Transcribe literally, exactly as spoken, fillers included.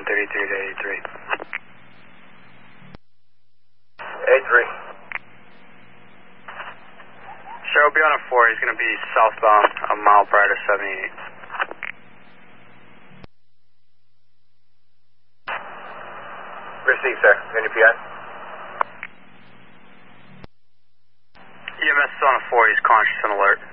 one thirty-three to eighty-three. eighty-three. Sure, will be on a four. He's going to be southbound a mile prior to seventy-eight. Receive, sir. N P I? E M S is on a four. He's conscious and alert.